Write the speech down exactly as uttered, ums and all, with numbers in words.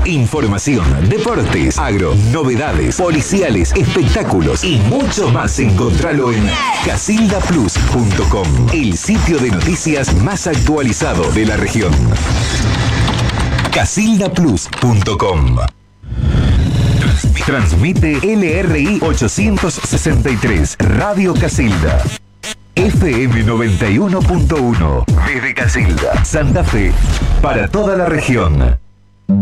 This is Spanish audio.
Información, deportes, agro, novedades, policiales, espectáculos y mucho más. Encontralo en casilda plus punto com, el sitio de noticias más actualizado de la región. casilda plus punto com. Transmite L R I ochocientos sesenta y tres, Radio Casilda. F M noventa y uno punto uno, desde Casilda, Santa Fe, para toda la región.